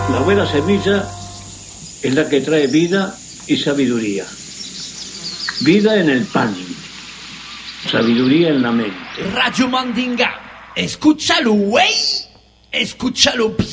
La buena semilla es la que trae vida y sabiduría. Vida en el pan, sabiduría en la mente. Radio Mandinga, escúchalo, güey. Escúchalo bien.